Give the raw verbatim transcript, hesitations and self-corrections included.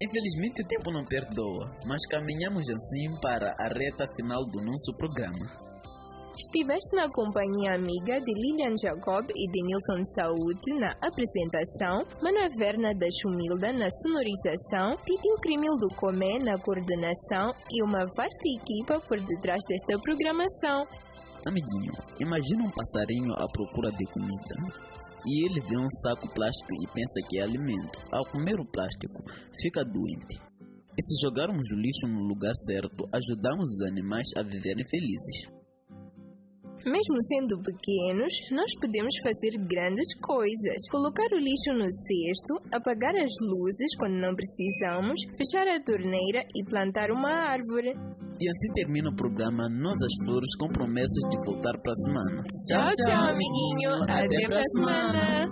Infelizmente o tempo não perdoa, mas caminhamos assim para a reta final do nosso programa. Estiveste na companhia amiga de Lilian Jacob e de Nilson Saúde na apresentação, Mana Verna da Chumilda na sonorização, Titio Crimil do Comé na coordenação e uma vasta equipa por detrás desta programação. Amiguinho, imagina um passarinho à procura de comida. E ele vê um saco plástico e pensa que é alimento. Ao comer o plástico, fica doente. E se jogarmos o lixo no lugar certo, ajudamos os animais a viverem felizes. Mesmo sendo pequenos, nós podemos fazer grandes coisas. Colocar o lixo no cesto, apagar as luzes quando não precisamos, fechar a torneira e plantar uma árvore. E assim termina o programa Nós as Flores com promessas de voltar para a semana. Tchau, tchau, amiguinho. Até, Até para a semana. semana.